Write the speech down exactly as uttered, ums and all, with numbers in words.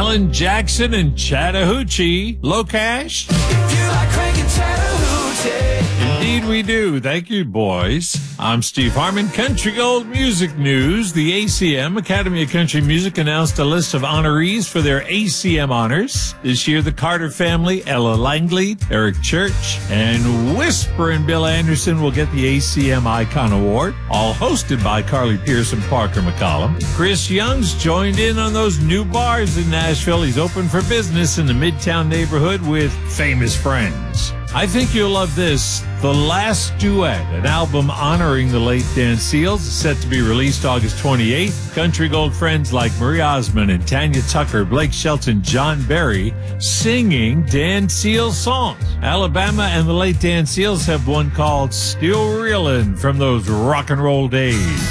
Alan Jackson and Chattahoochee. Locash? If you like cranking Chattahoochee. Indeed we do. Thank you, boys. I'm Steve Harmon. Country Gold Music News. The A C M, Academy of Country Music, announced a list of honorees for their A C M honors. This year, the Carter family, Ella Langley, Eric Church, and Whisperin' Bill Anderson will get the A C M Icon Award, all hosted by Carly Pearson, Parker McCollum. Chris Young's joined in on those new bars in Nashville. He's open for business in the Midtown neighborhood with famous friends. I think you'll love this. The Last Duet, an album honoring the late Dan Seals, is set to be released August twenty-eighth. Country Gold friends like Marie Osmond and Tanya Tucker, Blake Shelton, John Berry, singing Dan Seals songs. Alabama and the late Dan Seals have one called Still Reelin' from those rock and roll days.